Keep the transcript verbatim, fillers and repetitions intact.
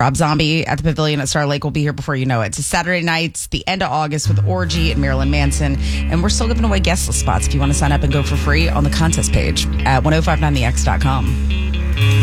Rob Zombie at the Pavilion at Star Lake will be here before you know it. It's a Saturday nights, the end of August with Orgy and Marilyn Manson. And we're still giving away guest list spots if you want to sign up and go for free on the contest page at ten fifty-nine the x dot com.